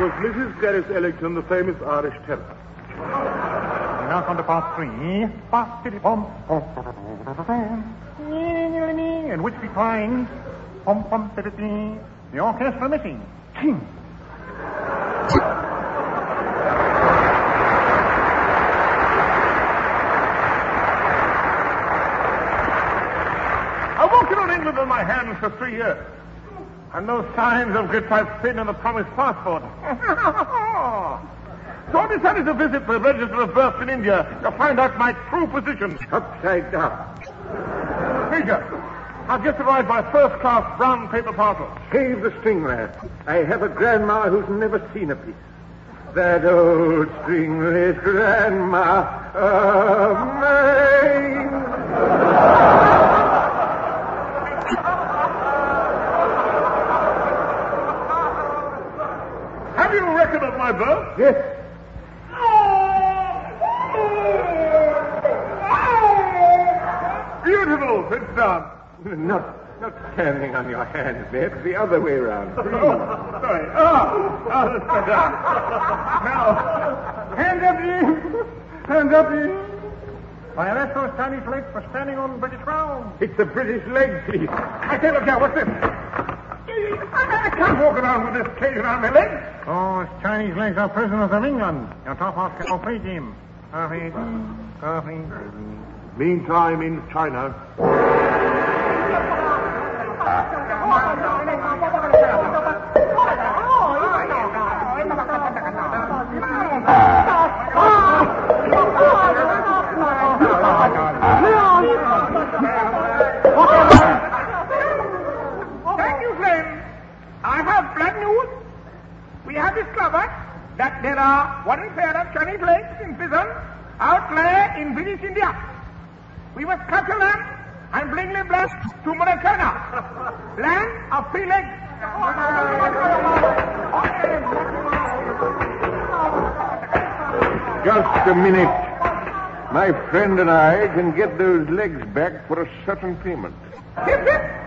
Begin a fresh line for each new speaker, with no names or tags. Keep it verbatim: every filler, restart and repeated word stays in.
was Missus Gareth Ellington, the famous Irish terror.
Now on to part three. And which declines. The orchestra missing.
I walked around England on my hands for three years. And no signs of grip I've seen in the promised passport. So I decided to visit the register of birth in India to find out my true position.
Upside down.
Major, I've just arrived by first-class brown paper parcel.
Save the string, lad. I have a grandma who's never seen a piece. That old stringless grandma of mine.
Have you a record of my birth?
Yes.
Beautiful. Sit down.
Not, not standing on your hands, Ned. The other way around. Please.
Oh, sorry. Oh, oh, let's sit down. Now,
Hands up, ye. Hands up, ye. I arrest those Chinese legs for standing on British ground.
It's a British leg piece.
I say, look here, what's this? I can't walk around with this cage around my legs.
Oh, it's Chinese legs are prisoners of England. Your top off can free team. Coffee, coffee.
Meantime, in China.
Thank you, friend. I have glad news. We have discovered that there are one pair of Chinese legs in prison outlying in British India. We must capture them and bring them back to Mother China, land of free legs.
Just a minute. My friend and I can get those legs back for a certain payment.
Hip, hip.